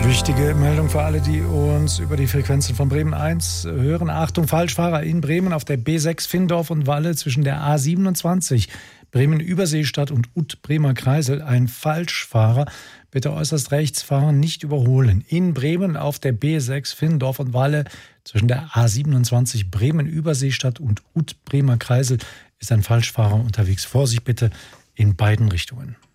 Wichtige Meldung für alle, die uns über die Frequenzen von Bremen 1 hören. Achtung, Falschfahrer in Bremen auf der B6 Findorf und Walle zwischen der A27 Bremen-Überseestadt und Ut-Bremer Kreisel. Ein Falschfahrer. Bitte äußerst rechts fahren, nicht überholen. In Bremen auf der B6 Findorf und Walle zwischen der A27 Bremen-Überseestadt und Ut-Bremer Kreisel ist ein Falschfahrer unterwegs. Vorsicht bitte in beiden Richtungen.